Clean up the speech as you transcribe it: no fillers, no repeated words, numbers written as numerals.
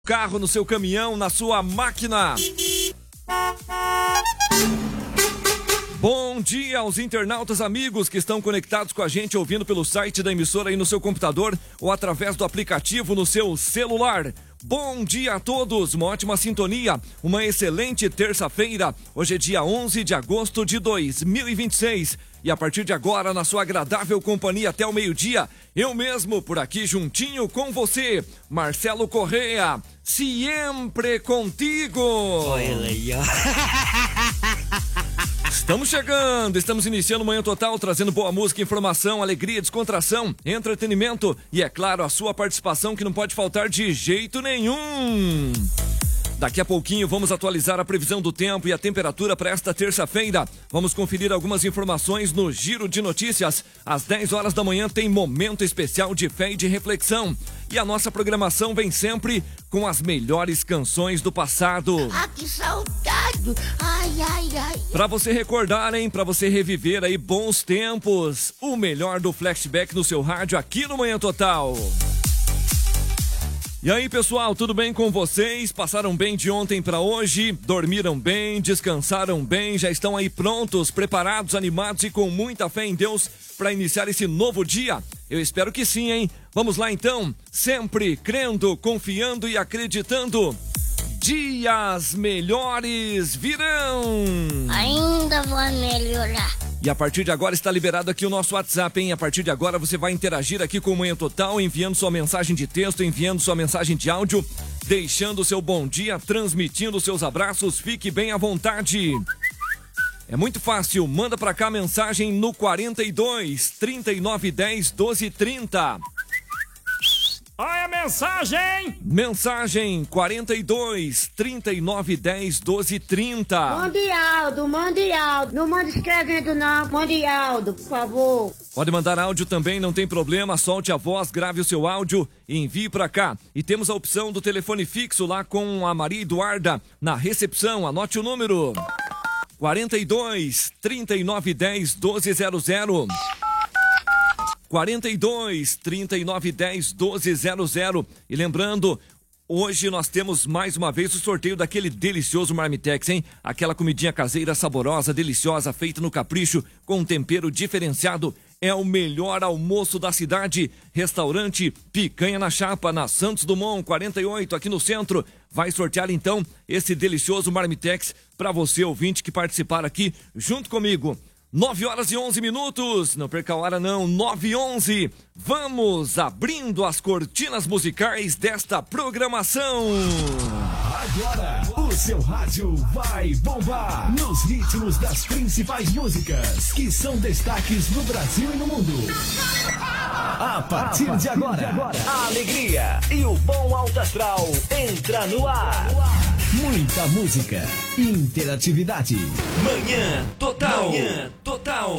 Carro, no seu caminhão, na sua máquina. Bom dia aos internautas amigos que estão conectados com a gente, ouvindo pelo site da emissora aí no seu computador ou através do aplicativo no seu celular. Bom dia a todos, uma ótima sintonia, uma excelente terça-feira. Hoje é dia 11 de agosto de 2026 e a partir de agora, na sua agradável companhia até o meio-dia, eu mesmo por aqui juntinho com você, Marcelo Correa, sempre contigo. Olha aí, ó. Estamos chegando, estamos iniciando o Manhã Total, trazendo boa música, informação, alegria, descontração, entretenimento e, é claro, a sua participação que não pode faltar de jeito nenhum. Daqui a pouquinho vamos atualizar a previsão do tempo e a temperatura para esta terça-feira. Vamos conferir algumas informações no Giro de Notícias. Às 10 horas da manhã tem momento especial de fé e de reflexão. E a nossa programação vem sempre com as melhores canções do passado. Ah, que saudade! Ai, ai, ai. Pra você recordar, hein? Pra você reviver aí bons tempos. O melhor do flashback no seu rádio aqui no Manhã Total. E aí, pessoal, tudo bem com vocês? Passaram bem de ontem para hoje? Dormiram bem? Descansaram bem? Já estão aí prontos, preparados, animados e com muita fé em Deus para iniciar esse novo dia? Eu espero que sim, hein? Vamos lá então, sempre crendo, confiando e acreditando. Dias melhores virão! Ainda vai melhorar. E a partir de agora está liberado aqui o nosso WhatsApp, hein? A partir de agora você vai interagir aqui com o Manhã Total, enviando sua mensagem de texto, enviando sua mensagem de áudio, deixando o seu bom dia, transmitindo seus abraços, fique bem à vontade. É muito fácil, manda pra cá a mensagem no 42 39 10 12 30. Olha a mensagem! Mensagem 42 39 10 12 30. Mande Aldo. Não manda escrevendo não. Mande Aldo, por favor. Pode mandar áudio também, não tem problema. Solte a voz, grave o seu áudio e envie pra cá. E temos a opção do telefone fixo lá com a Maria Eduarda na recepção. Anote o número: 42 39 10 12 00. 42 39 10 12 00. E lembrando, hoje nós temos mais uma vez o sorteio daquele delicioso Marmitex, hein? Aquela comidinha caseira saborosa, deliciosa, feita no capricho, com um tempero diferenciado. É o melhor almoço da cidade. Restaurante Picanha na Chapa, na Santos Dumont 48, aqui no centro. Vai sortear então esse delicioso Marmitex para você, ouvinte, que participar aqui junto comigo. 9 horas e 11 minutos, não perca a hora não, 9 e 11. Vamos abrindo as cortinas musicais desta programação. Agora, o seu rádio vai bombar nos ritmos das principais músicas, que são destaques no Brasil e no mundo. A partir de agora, A alegria e o bom alto astral entra no ar. muita música, interatividade. Manhã Total. Manhã Total.